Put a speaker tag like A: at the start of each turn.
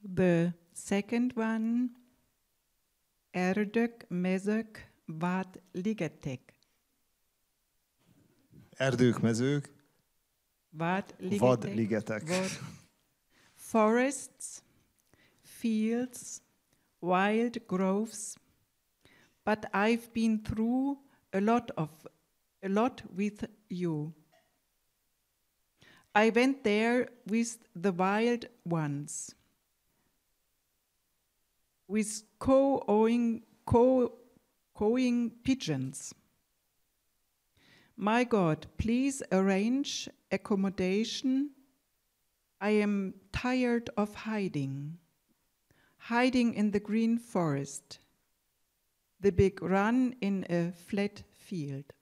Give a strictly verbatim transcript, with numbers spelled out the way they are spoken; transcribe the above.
A: The second one, Erdök, mezők, vad ligetek.
B: Erdők, mezők,
A: Vad ligetek.
B: vad ligetek.
A: Vad. Forests, fields, wild groves. But I've been through a lot of, a lot with you. I went there with the wild ones, with cawing, caw, cawing pigeons. My God, please arrange accommodation. I am tired of hiding, hiding in the green forest, the big run in a flat field.